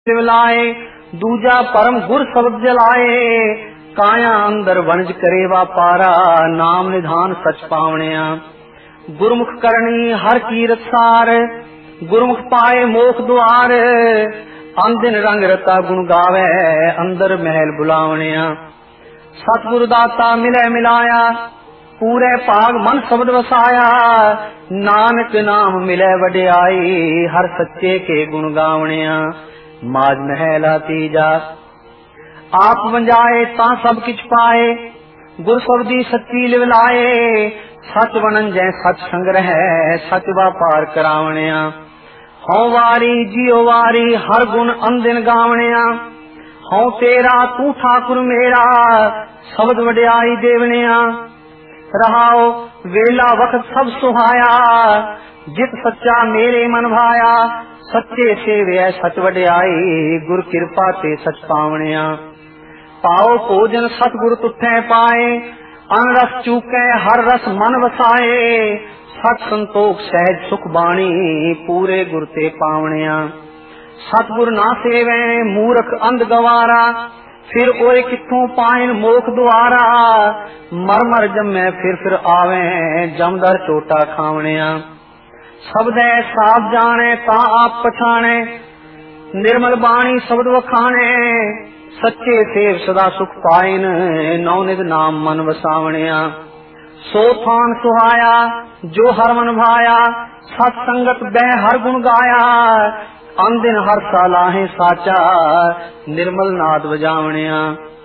लाए दूजा परम गुर शब्द जलाए काया अंदर वणज करे वापारा नाम निधान सच पावणिया गुरमुख करनी हर कीरत सार गुरमुख पाए मोख द्वार अंदिन रंग रता गुण गावे अंदर महल बुलावणिया सतगुरु दाता मिले मिलाया पूरे पाग मन शब्द वसाया नानक नाम मिले वड्याई हर सच्चे के गुण गावणिया माज महला तीजा आप वंजाए ता सब किछ पाए गुर शब्दी सच्ची लिवलाए सच बनन जै सच संग्रह सच व्यापार करावणिया हौ वारी जियो वारी हर गुण अंदिन गावणिया हौ तेरा तू ठाकुर मेरा शब्द वड्याई देवणिया रहाओ वेला वक्त सब सुहाया जित सच्चा मेरे मन भाया सच्चे सेवे सच वड्याई गुर कृपा ते सच पावणिया पाओ भोजन सतगुर तुठे पाए अन रस चूके हर रस मन वसाए सत संतोख सहज सुख बाणी पूरे गुर ते पावणिया सतगुर ना सेवे मूर्ख अंध गवारा फिर ओए किथों पाइन मोख द्वारा मर मर जमे फिर आवे जमदर चोटा खावणिया शब्द साफ जाने ता आप पछाणे निर्मल बाणी शब्द वखाणे सच्चे सेव सदा सुख पाइन नौनिध नाम मन वसावणिया सो थान सुहाया जो हर मन भाया सत संगत बह हर गुण गाया अंदिन हर साला है साचा निर्मल नाद वजावणिया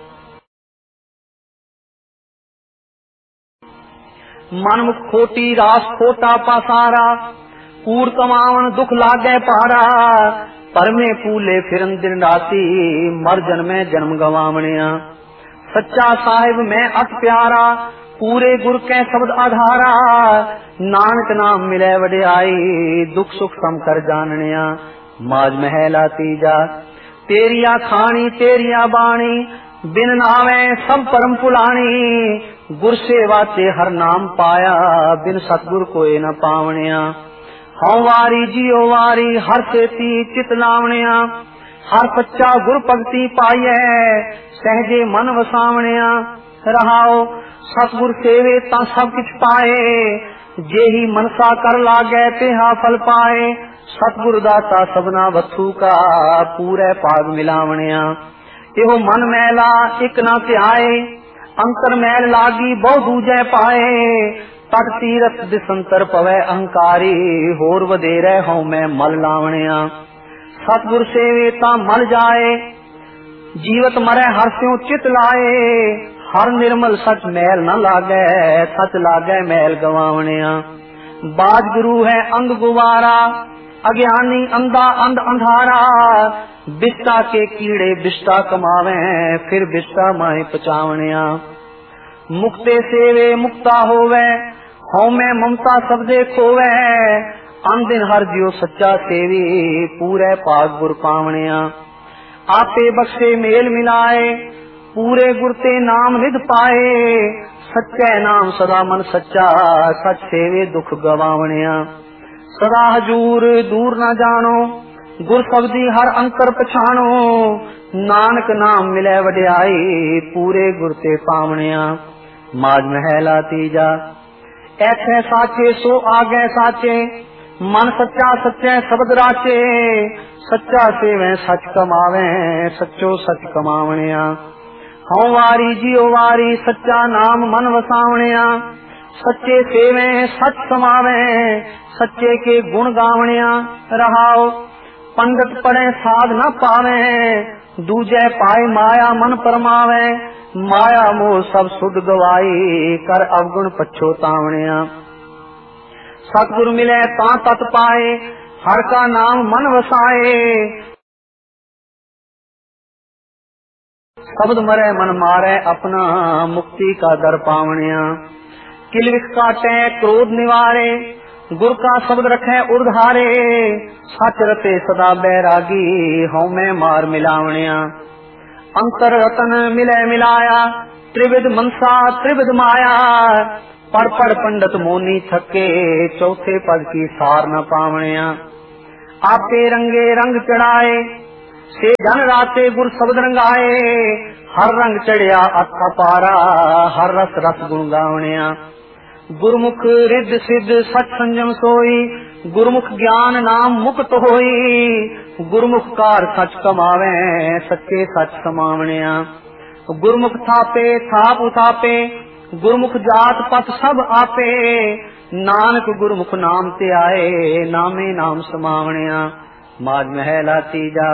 मन मुख खोटी रास खोटा पासारा पूर कमावन दुख लागे पारा परमे पूले फिरन दिन राती मर जन्मे जन्म गवावणिया सच्चा साहिब मैं अत प्यारा पूरे गुर के शब्द आधारा नानक नाम मिले वड्याई दुख सुख सम कर जाननिया माज महला तीजा तेरिया खानी तेरिया बाणी बिन नावे सब परम पुलानी गुर सेवा ते हर नाम पाया बिन सतगुर कोई न पावणिया हौ वारी जियो वारी हर सेती चित लावणिया हर सच्चा गुर भगती पाइए सहजे मन वसावणिया रहाओ सतगुर सेवे ता सब किछ पाए जेही मनसा कर लागे तेहा फल पाए सतगुर दाता सबना वथू का पूरे पाग मिलावणिया एहो मन मैला एक ना ध्याए अंतर मैल लागी बहु दूजे पाए तट तीरथ दिसंतर पवे अहंकारी होर वधेरे हूं मैं मल लावणिया सतगुर सेवे ता मल जाए जीवत मरे हर स्यों चित लाए हर निर्मल सच मैल न लागे सच लागे मैल गवावणिया बाज गुरु है अंग गुवारा अज्ञानी अंधा अंध अंधारा बिस्टा के कीड़े बिस्टा कमावे फिर बिस्टा माए पचावणिया मुक्ते सेवे मुक्ता होवे हौ में ममता सबदे खोवे अंदिन हर जियो सच्चा सेवी पूरे पाग गुर पावणिया आपे बख्शे मेल मिलाए पूरे गुर ते नाम निध पाए सच्चे नाम सदा मन सच्चा सच सेवे दुख गवावणिया सदा हजूर दूर न जानो गुर शब्दी हर अंतर पछाणो नानक नाम मिले वड्याई पूरे गुर ते पावणिया माज महला तीजा ऐथे साचे सो आगे साचे मन सच्चा सच्चे शब्द राचे सच्चा सेवे सच कमावे सच्चो सच कमावणिया हौ वारी जियो वारी सच्चा नाम मन वसावणिया सच्चे सेवे सच समावे सच्चे के गुण गावणिया रहाओ पंडित पढ़े साध न पावे दूजे पाए माया मन परमावे माया मोह सब सुध गवाई कर अवगुण पछोतावणिया सतगुरु मिले ता तत पाए हर का नाम मन वसाए शब्द मरे मन मारे अपना मुक्ति का दर पावणिया किलविख काटे क्रोध निवारे गुर का शब्द रखे उर्धारे सच रते सदा बैरागी हौ में मार मिलावणिया अंतर रतन मिले मिलाया त्रिविध मनसा त्रिविध माया पढ़ पढ़ पंडित मोनी थके चौथे पद की सार न पावणिया आपे रंगे रंग चढ़ाए से जन राते गुर शब्द रंगाए, हर रंग चढ़िया अथा पारा, हर रस रस गुण गावणिया। गुरमुख रिद्ध सिद्ध सच संजम सोई, गुरमुख ज्ञान नाम मुक्त होई। गुरमुख कार सच कमावे, सच्चे सच समावणिया। गुरमुख थापे थाप उथापे, गुरमुख जात पत सब आपे। नानक गुरमुख नाम ते आए, नामे नाम समावणिया। माज महला तीजा।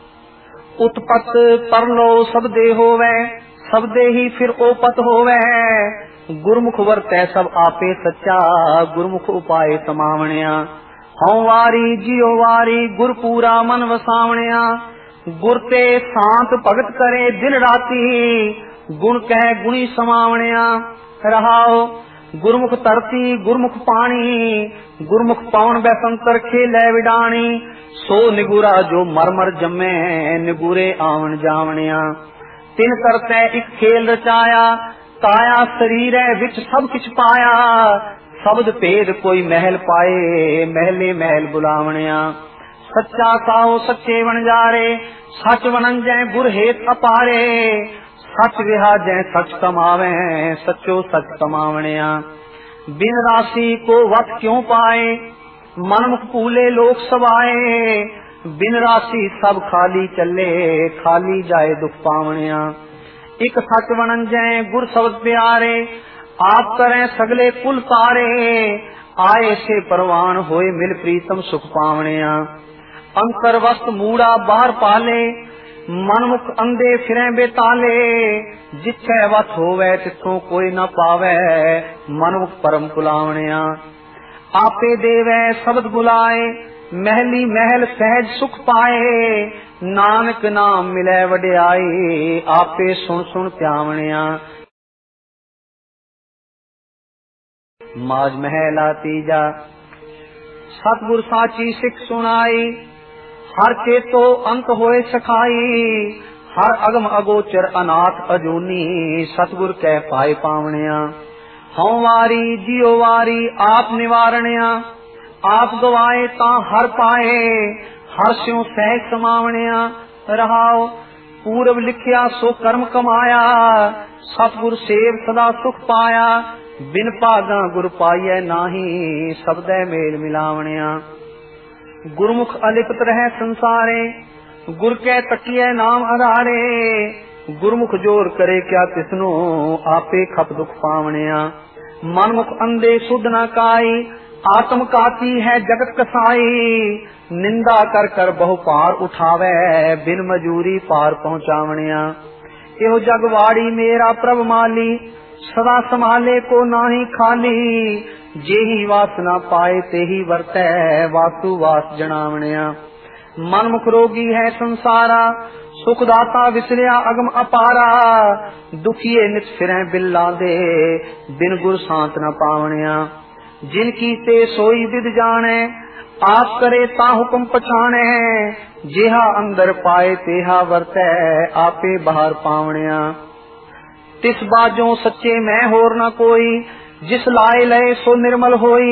उत्पत परलो सब दे होवे, सब दे ही फिर ओपत होवे। गुरमुख वरतै सब आपे सच्चा, गुरमुख उपाय समावणिया। हऊं वारी जियो वारी, गुर पूरा मन वसावणिया। गुर ते शांत भगत करे दिन राती, गुण कह गुणी समावणिया। रहाओ गुरमुख धरती गुरमुख पानी, गुरमुख पवन बैसंतर खेलै विडाणी। सो निगुरा जो मर मर जम्मे, निगुरे आवन जावणिया। तिन करते एक खेल रचाया, काया शरीर विच सब किछ पाया। शब्द भेद कोई महल पाए, महले महल बुलावणिया। सच्चा साहो सच्चे वणजारे, सच वणंजै गुर हेत अपारे। सच विहाजै सच कमावे, सचो सच कमावणिया। बिन राशि को वत क्यों पाए, मनमुख भूले लोक सवाए। बिन राशि सब खाली चले, खाली जाए दुख पावणिया। एक सच वणंजै गुर शब्द प्यारे, आप करें सगले कुल तारे। आए से परवान होए मिल प्रीतम सुख पावणिया। अंतर वस्त मूड़ा बाहर पाले, मनमुख अंधे फिरें बेताले। जिथे वत होवे तिथों कोई न पावे, मनमुख परम पुलावणिया। आपे देवे शब्द बुलाए, महली महल सहज सुख पाए। नानक नाम मिले वड्याई, आपे सुन सुन प्यावणिया। माज महला तीजा। सतगुर साची सिख सुनाई, हर चेतो अंत होए सखाई। हर अगम अगोचर अनाथ अजूनी, सतगुर कह पाए पावणिया। हऊं वारी जियो वारी आप निवारणिया। आप गवाए ता हर पाए, हर स्यों सहज समावणिया। रहाओ पूरब लिखिया सो कर्म कमाया, सतगुर सेव सदा सुख पाया। बिन भागा गुर पाइए नाही, सबदै मेल मिलावणिया। गुरमुख अलिपत रहे संसारे, गुर के तकिए नाम आधारे। गुरमुख जोर करे क्या तिसनु, आपे खप दुख पावणिया। मनमुख अंधे सुध न काई, आत्म काती है जगत कसाई। निंदा कर कर बहु पार उठावे, बिन मजूरी पार पहुंचावणिया। एहो जगवाड़ी मेरा प्रभ माली, सदा संभाले को नाही खाली। जेही वासना पाए तेही वरतै, वासु वास जनावणिया। मनमुख रोगी है संसारा, सुखदाता विसरिया अगम अपारा। दुखिए नित फिरें बिल्ला दे, बिन गुर शांत न पावणिया। जिनकी ते सोई विद जाने, आप करे ता हुक्म पछाणे। जेहा अंदर पाए तेहा वरतै, आपे बाहर पावणिया। तिस बाजों सच्चे मैं होर न कोई, जिस लाए लय सो निर्मल होई।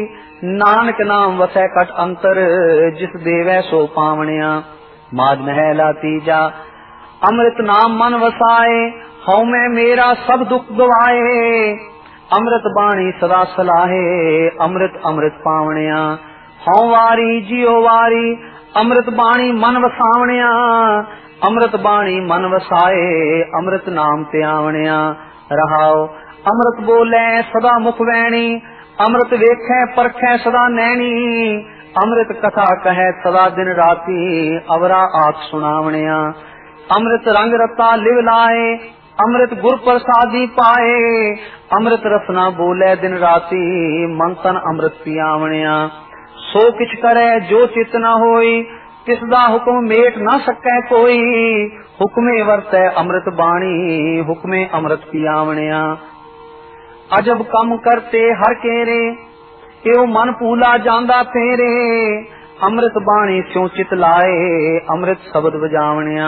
नानक नाम वसै कट अंतर, जिस देवै सो पावणिया। माज महला तीजा। अमृत नाम मन वसाए, हऊं मैं मेरा सब दुख गवाए। अमृत बाणी सदा सलाहे, अमृत अमृत पावणिया। हऊं वारी जियो वारी, अमृत बाणी मन वसावणिया। अमृत बाणी मन वसाए, अमृत नाम ते आवणिया। रहाओ अमृत बोले सदा मुख वैणी, अमृत वेखे परखे सदा नैनी। अमृत कथा कहे सदा दिन राती, अवरा आख सुनावणिया। अमृत रंग रता लिव लाए, अमृत गुर प्रसादी पाए। अमृत रसना बोले दिन राती, मन तन अमृत पियावणिया। सो किछ करे जो चित न होई, तिसदा हुक्म मेट न सकै कोई। हुक्मे वरतै अमृत बाणी, हुक्मे अमृत पियावणिया। अजब कम करते हर केरे, एओ मन पूला जांदा फेरे। अमृत बाणी स्यों चित लाए, अमृत शब्द बजावणिया।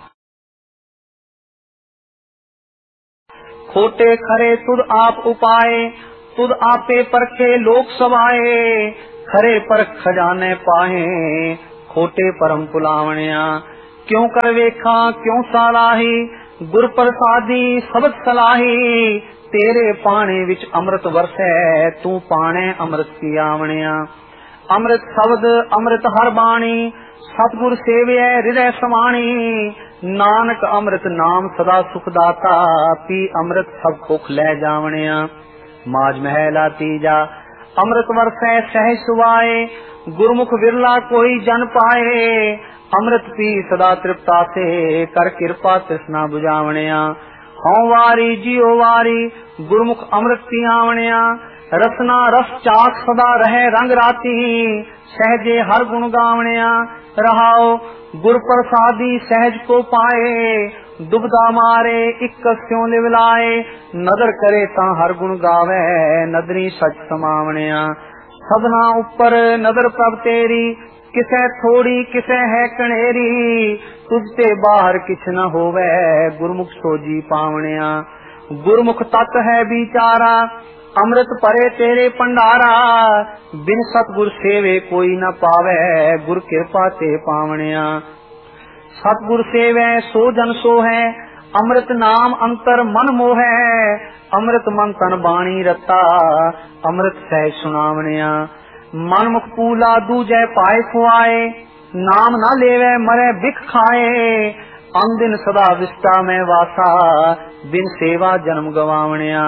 खोटे खरे तुद आप उपाए, तुद आपे परखे लोक सवाए। खरे परख खजाने पाए, खोटे परम पुलावणिया। क्यों कर वेखा क्यों सालाही, गुर प्रसादी सबद सलाही। तेरे पाने विच अमृत वरसै, तू पाने अमृत की आवणिया। अमृत शब्द अमृत हर बाणी, सतगुर सेविय हृदय समाणी। नानक अमृत नाम सदा सुखदाता, पी अमृत सब भुख लै जावणिया। माज महला तीजा, अमृत वरसै सहज सुवाए, गुरमुख विरला कोई जन पाए। अमृत पी सदा तृप्ता से, कर कृपा तृष्णा बुझावणिया। हौं वारी जियो वारी, गुरमुख अमृत पी आवणिया। रसना रस चाक सदा रहे रंग राती, सहजे हर गुण गावणिया। रहाओ गुर प्रसादी सहज को पाए, दुबदा मारे इक क्यों लिवलाए। नदर करे ता हर गुण गावे, नदरी सच समावणिया। सबना ऊपर नदर प्रभ तेरी, किसे थोड़ी किसे है कनेरी। तुझते बाहर किछ न होवे, गुरमुख सोजी पावणिया। गुरमुख तत् है बिचारा, अमृत परे तेरे पंडारा। बिन सतगुर सेवे कोई न पावे, गुर कृपा ते पावणिया। सतगुर सेवे सो जन सो है, अमृत नाम अंतर मन मोहे। अमृत मन तन बाणी रता, अमृत सह सुनावणिया। मन मुख पूला दूजै पाए खुआए, नाम न लेवे मरे बिख खाए। अंदिन सदा विस्टा में वासा, बिन सेवा जन्म गवावणिया।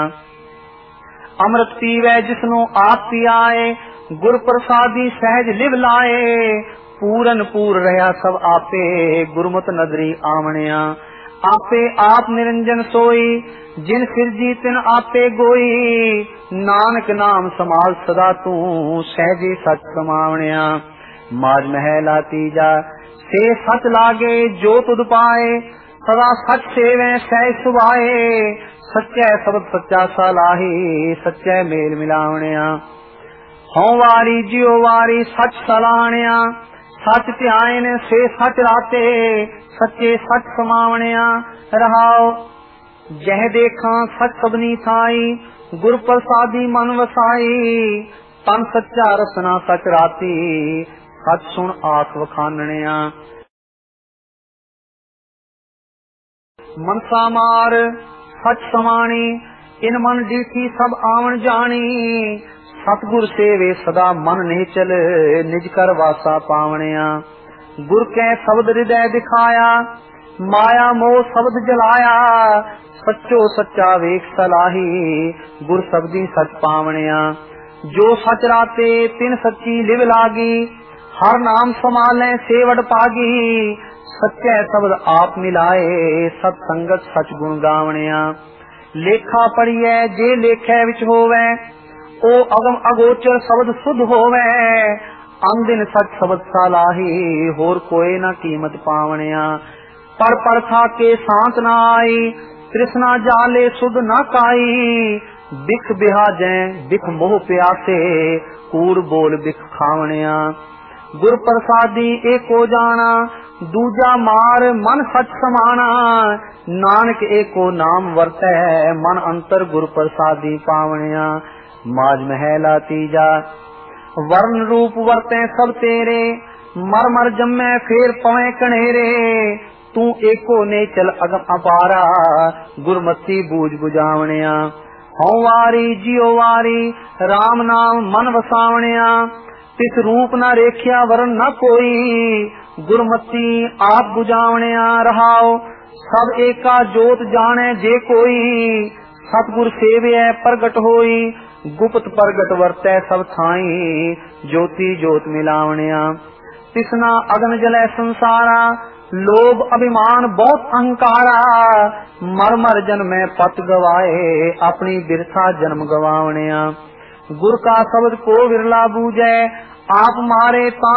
अमृत पीवे जिसनो आप पियाए, गुर प्रसादी सहज लिव लाए। पूरन पूर रहा सब आपे, गुरमत नदरी आवणिया। आपे आप निरंजन सोई, जिन सिरजी तिन आपे गोई। नानक नाम समाल सदा तू, सहजे सच समावणिया। माज महला तीजा, से सच लागे जो तुद पाए। सदा सच सेवे सह सुभाए, सच्चे शब्द सच्चा सलाही। सच्चे मेल मिलावणिया। हों वारी जियो वारी सच सलाहणिया। सच ध्यान से सच राते, सच्चे सच समावणिया। रहाओ जह देखा सच सबनी थाई, गुर प्रसादी मन वसाई। तन सच्चा रसना सच राती, सच सुन आख वखानणिया। मनसा मार सच समाणी, इन मन डीठी सब आवन जानी। सतगुर सेवे सदा मन निचल, निज कर वासा पावणिया। गुर कै शब्द हृदय दिखाया, माया मोह शब्द जलाया। सच्चो सच्चा वेख सलाही, गुर शब्दी सच पावणिया। जो सच राते तिन सच्ची लिव लागी, हर नाम समाले सेवड़ पागी। सच्चे शब्द आप मिलाए, सत संगत सच गुण गावणिया। लेखा पढ़िए जे लेखे विच होवे, ओ अगम अगोचर शब्द शुद्ध होवे। अंदिन सच शब्द सलाही, होर कोई न कीमत पावणिया। पढ़ था के शांत न आई, तृष्णा जाले सुध न काई। बिख बिहाजे बिख मोह प्यासे, कूड़ बोल बिख खावणिया। गुर प्रसादी एको जाना, दूजा मार मन सच समाना। नानक एको नाम वरतै, मन अंतर गुर प्रसादी पावणिया। माज महला तीजा, वर्ण रूप वरते सब तेरे। मर मर जम्मे फेर पवे कनेरे। तू एको ने चल अगम अपारा, गुरमती बूझ बुझावणिया। हों वारी जियो वारी, राम नाम मन वसावणिया। तिस रूप न रेखिया वरण न कोई, गुरमती आप बुझावणिया। रहाओ सब एका जोत जाने जे कोई। सतगुर सेविय प्रगट होई, गुप्त प्रगट वरतै सब थाई। ज्योति जोत मिलावणिया। तिसना अगन जलै संसारा, लोभ अभिमान बहुत अहंकारा। मर मर जन्मे पत गवाए, अपनी बिरथा जन्म गवावणिया। गुर का शब्द को विरला बूझे, आप मारे ता